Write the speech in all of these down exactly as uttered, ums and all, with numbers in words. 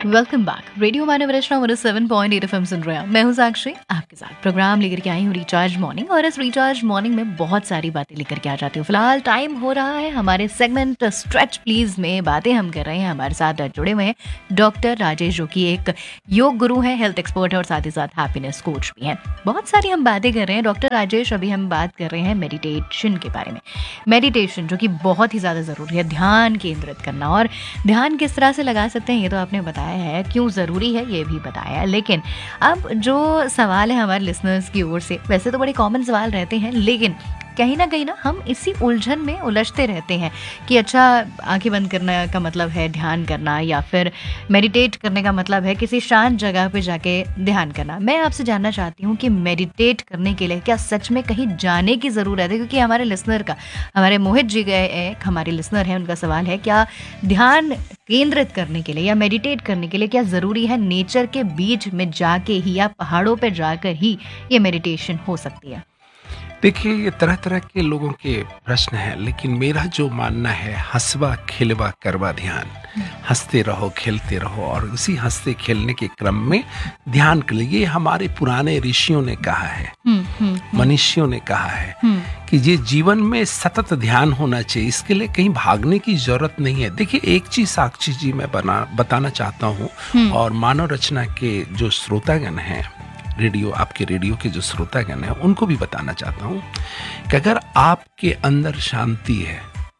Welcome back. Radio मानव रचना one seven point eight FM सुन रहे हैं। मैं हूं साक्षी, आपके साथ प्रोग्राम लेकर के आई हूं रिचार्ज मॉर्निंग। और इस रिचार्ज मॉर्निंग में बहुत सारी बातें लेकर के आ जाती हूँ। फिलहाल टाइम हो रहा है हमारे सेगमेंट स्ट्रेच प्लीज में बातें हम कर रहे हैं। हमारे साथ जुड़े हुए हैं डॉक्टर राजेश, जो कि एक योग गुरु है, हेल्थ एक्सपर्ट है और साथ ही साथ हैप्पीनेस कोच भी हैं। बहुत सारी हम बातें कर रहे हैं डॉक्टर राजेश। अभी हम बात कर रहे हैं मेडिटेशन के बारे में। मेडिटेशन जो कि बहुत ही ज़्यादा ज़रूरी है, ध्यान केंद्रित करना। और ध्यान किस तरह से लगा सकते हैं ये तो आपने बताया है, क्यों ज़रूरी है ये भी बताया है। लेकिन अब जो सवाल है हमारे लिसनर्स की ओर से, वैसे तो बड़े कॉमन सवाल रहते हैं, लेकिन कहीं ना कहीं ना हम इसी उलझन में उलझते रहते हैं कि अच्छा, आंखें बंद करने का मतलब है ध्यान करना, या फिर मेडिटेट करने का मतलब है किसी शांत जगह पे जाके ध्यान करना। मैं आपसे जानना चाहती हूँ कि मेडिटेट करने के लिए क्या सच में कहीं जाने की ज़रूरत है? क्योंकि हमारे लिसनर का, हमारे मोहित जी गए एक हमारे लिसनर हैं, उनका सवाल है क्या ध्यान केंद्रित करने के लिए या मेडिटेट करने के लिए क्या ज़रूरी है नेचर के बीच में जाके ही या पहाड़ों पे जाकर ही ये मेडिटेशन हो सकती है? देखिए, ये तरह तरह के लोगों के प्रश्न हैं, लेकिन मेरा जो मानना है, हंसवा खिलवा करवा ध्यान। हंसते रहो, खेलते रहो, और उसी हंसते खेलने के क्रम में ध्यान के लिए, ये हमारे पुराने ऋषियों ने कहा है, मनीषियों ने कहा है कि ये जीवन में सतत ध्यान होना चाहिए। इसके लिए कहीं भागने की जरूरत नहीं है। देखिए, एक चीज साक्षी जी मैं बना बताना चाहता हूँ, और मानव रचना के जो श्रोतागण हैं, रेडियो आपके रेडियो के जो श्रोतागण हैं, उनको भी बताना चाहता हूँ कि अगर आपके अंदर शांति है,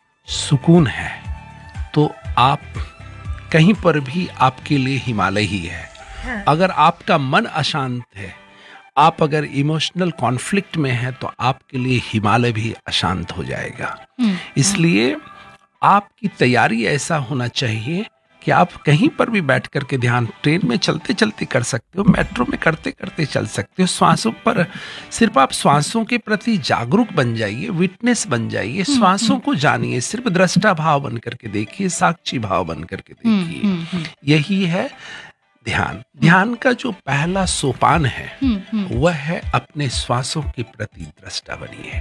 सुकून है, तो आप कहीं पर भी आपके लिए हिमालय ही है। अगर आपका मन अशांत है, आप अगर इमोशनल कॉन्फ्लिक्ट में हैं, तो आपके लिए हिमालय भी अशांत हो जाएगा। इसलिए आपकी तैयारी ऐसा होना चाहिए कि आप कहीं पर भी बैठ करके ध्यान, ट्रेन में चलते चलते कर सकते हो, मेट्रो में करते करते चल सकते हो। श्वासों पर सिर्फ आप श्वासों के प्रति जागरूक बन जाइए, विटनेस बन जाइए, श्वासों को जानिए, सिर्फ दृष्टा भाव बन करके देखिए, साक्षी भाव बन करके देखिए। यही है ध्यान। ध्यान का जो पहला सोपान है वह है अपने श्वासों के प्रति दृष्टा बनिए।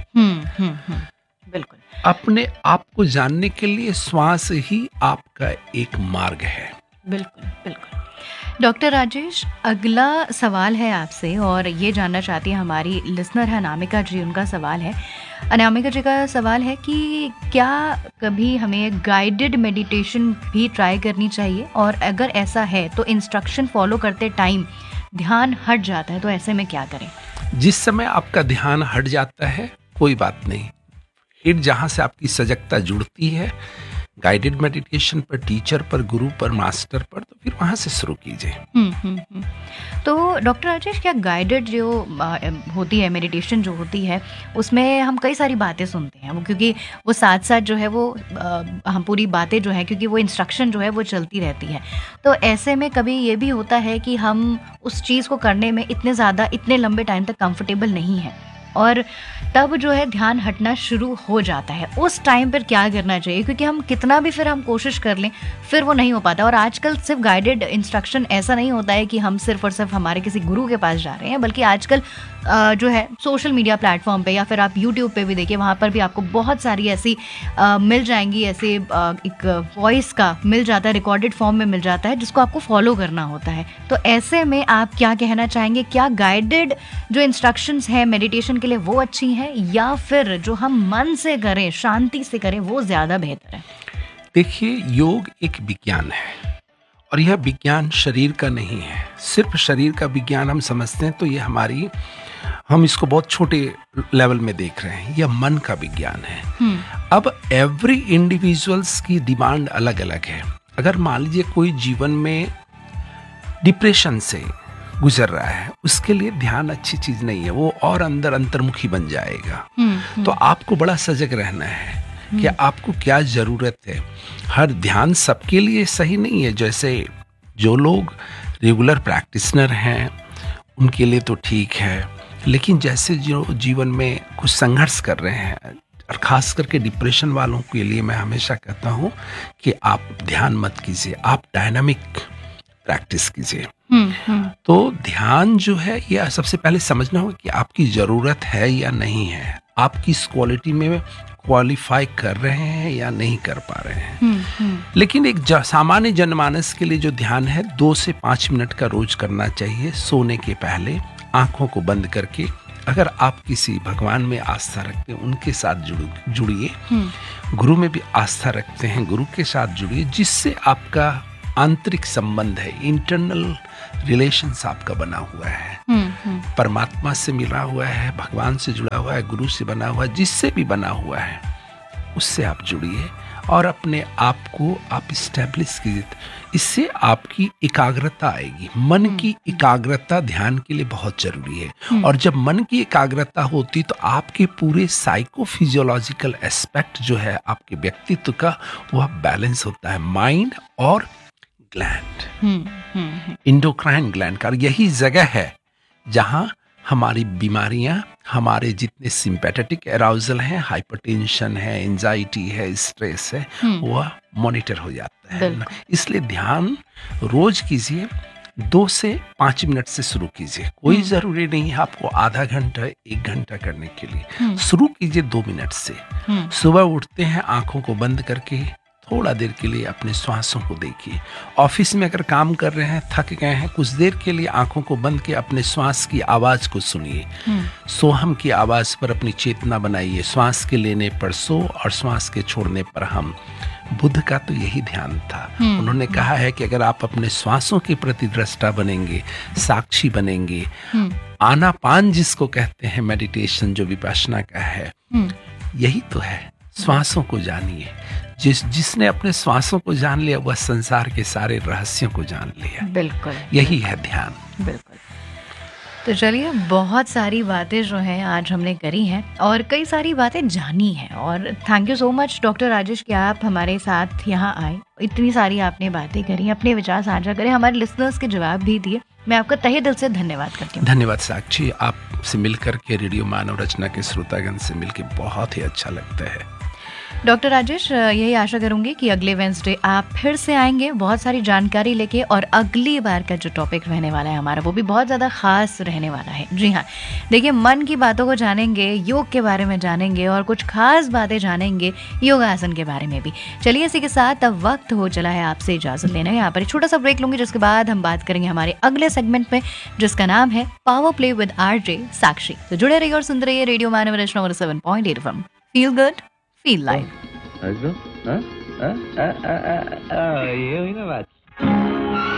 बिल्कुल, अपने आप को जानने के लिए श्वास ही आपका एक मार्ग है। बिल्कुल बिल्कुल। डॉक्टर राजेश, अगला सवाल है आपसे, और ये जानना चाहती है हमारी लिसनर है अनामिका जी। उनका सवाल है, अनामिका जी का सवाल है कि क्या कभी हमें गाइडेड मेडिटेशन भी ट्राई करनी चाहिए, और अगर ऐसा है तो इंस्ट्रक्शन फॉलो करते टाइम ध्यान हट जाता है, तो ऐसे में क्या करें? जिस समय आपका ध्यान हट जाता है, कोई बात नहीं, फिर जहाँ से आपकी सजगता जुड़ती है, गाइडेड मेडिटेशन पर, टीचर पर, गुरु पर, मास्टर पर, तो फिर वहाँ से शुरू कीजिए। हम्म हम्म हम्म। तो डॉक्टर राजेश, क्या गाइडेड जो आ, होती है मेडिटेशन जो होती है, उसमें हम कई सारी बातें सुनते हैं, वो क्योंकि वो साथ साथ जो है वो आ, हम पूरी बातें जो है, क्योंकि वो इंस्ट्रक्शन जो है वो चलती रहती है, तो ऐसे में कभी ये भी होता है कि हम उस चीज़ को करने में इतने ज़्यादा, इतने लंबे टाइम तक कंफर्टेबल नहीं है, और तब जो है ध्यान हटना शुरू हो जाता है। उस टाइम पर क्या करना चाहिए? क्योंकि हम कितना भी फिर हम कोशिश कर लें, फिर वो नहीं हो पाता। और आजकल सिर्फ गाइडेड इंस्ट्रक्शन ऐसा नहीं होता है कि हम सिर्फ और सिर्फ हमारे किसी गुरु के पास जा रहे हैं, बल्कि आजकल जो है सोशल मीडिया प्लेटफॉर्म पे, या फिर आप यूट्यूब पे भी देखिए, वहाँ पर भी आपको बहुत सारी ऐसी आ, मिल जाएंगी, ऐसे आ, एक वॉइस का मिल जाता है, रिकॉर्डेड फॉर्म में मिल जाता है, जिसको आपको फॉलो करना होता है। तो ऐसे में आप क्या कहना चाहेंगे? क्या गाइडेड जो इंस्ट्रक्शंस हैं मेडिटेशन के लिए वो अच्छी हैं, या फिर जो हम मन से करें, शांति से करें, वो ज़्यादा बेहतर है? देखिए, योग एक विज्ञान है, और यह विज्ञान शरीर का नहीं है। सिर्फ शरीर का विज्ञान हम समझते हैं तो ये हमारी, हम इसको बहुत छोटे लेवल में देख रहे हैं। यह मन का विज्ञान है। अब एवरी इंडिविजुअल्स की डिमांड अलग अलग है। अगर मान लीजिए कोई जीवन में डिप्रेशन से गुजर रहा है, उसके लिए ध्यान अच्छी चीज नहीं है, वो और अंदर अंतर्मुखी बन जाएगा। तो आपको बड़ा सजग रहना है कि आपको क्या जरूरत है। हर ध्यान सबके लिए सही नहीं है। जैसे जो लोग रेगुलर प्रैक्टिशनर हैं उनके लिए तो ठीक है, लेकिन जैसे जो जीवन में कुछ संघर्ष कर रहे हैं, और खास करके डिप्रेशन वालों के लिए मैं हमेशा कहता हूँ कि आप ध्यान मत कीजिए, आप डायनामिक प्रैक्टिस कीजिए। तो ध्यान जो है, यह सबसे पहले समझना होगा कि आपकी जरूरत है या नहीं है, आपकी इस क्वालिटी में क्वालिफाई कर रहे हैं या नहीं कर पा रहे हैं। हम्म, हम्म, लेकिन एक ज- सामान्य जनमानस के लिए जो ध्यान है दो से पाँच मिनट का रोज करना चाहिए सोने के पहले, आंखों को बंद करके। अगर आप किसी भगवान में आस्था रखते हैं उनके साथ जुड़ो जुड़िए, हम्म, गुरु में भी आस्था रखते हैं गुरु के साथ जुड़िए, जिससे आपका आंतरिक संबंध है, इंटरनल रिलेशंस आपका बना हुआ है, हम्म, हम्म, परमात्मा से मिला हुआ है, भगवान से जुड़ा हुआ है, गुरु से बना हुआ है, जिससे भी बना हुआ है उससे आप जुड़िए और अपने आप को आप इस्टेब्लिश कीजिए। इससे आपकी एकाग्रता आएगी। मन की एकाग्रता ध्यान के लिए बहुत जरूरी है, और जब मन की एकाग्रता होती तो आपके पूरे साइकोफिजियोलॉजिकल एस्पेक्ट जो है आपके व्यक्तित्व का वह बैलेंस होता है। माइंड और ग्लैंड, हम्म, हम्म, इंडोक्राइन ग्लैंड का यही जगह है जहां हमारी बीमारियां, हमारे जितने सिंपैथेटिक अराउजल हैं, हाइपरटेंशन है, एंजाइटी है, स्ट्रेस है, हम्म, वह मॉनिटर हो जाता है। बिल्कुल। इसलिए ध्यान रोज कीजिए, दो से पाँच मिनट से शुरू कीजिए। कोई जरूरी नहीं है आपको आधा घंटा एक घंटा करने के लिए। शुरू कीजिए दो मिनट से। हम्म, सुबह उठते हैं आंखों को बंद करके थोड़ा देर के लिए अपने श्वासों को देखिए। ऑफिस में अगर काम कर रहे हैं, थक गए हैं, कुछ देर के लिए आंखों को बंद के अपने श्वास की आवाज को सुनिए। सोहम की आवाज पर अपनी चेतना बनाइए। श्वास के लेने पर सो और श्वास के छोड़ने पर हम। बुद्ध का तो यही ध्यान था। उन्होंने कहा है कि अगर आप अपने श्वासों के प्रति दृष्टा बनेंगे, साक्षी बनेंगे, आनापान जिसको कहते हैं मेडिटेशन जो विपश्यना का है, यही तो है। श्वासों को जानिए। जिस जिसने अपने श्वासों को जान लिया वह संसार के सारे रहस्यों को जान लिया। बिल्कुल, यही है ध्यान। बिल्कुल। तो चलिए, बहुत सारी बातें जो हैं आज हमने करी हैं और कई सारी बातें जानी हैं, और thank you so much doctor Rajesh कि आप हमारे साथ यहाँ आए, इतनी सारी आपने बातें करी, अपने विचार साझा करें, हमारे लिसनर्स के जवाब भी दिए। मैं आपका तहे दिल से धन्यवाद करती हूँ। धन्यवाद साक्षी, आपसे मिलकर के रेडियो मानव रचना के श्रोतागण से मिलकर बहुत ही अच्छा लगता है। डॉक्टर राजेश, यही आशा करूंगी कि अगले वेंसडे आप फिर से आएंगे बहुत सारी जानकारी लेके, और अगली बार का जो टॉपिक रहने वाला है हमारा वो भी बहुत ज़्यादा खास रहने वाला है। जी हाँ, देखिए, मन की बातों को जानेंगे, योग के बारे में जानेंगे और कुछ खास बातें जानेंगे योगासन के बारे में भी। चलिए, इसी के साथ अब वक्त हो चला है आपसे इजाज़त लेना। यहाँ पर छोटा सा ब्रेक लूंगी, जिसके बाद हम बात करेंगे हमारे अगले सेगमेंट में, जिसका नाम है power play with R J साक्षी। तो जुड़े रहिए और सुनते रहिए रेडियो मानव रचना seven point eight FM. Feel good, feel life. ये हुई ना बात।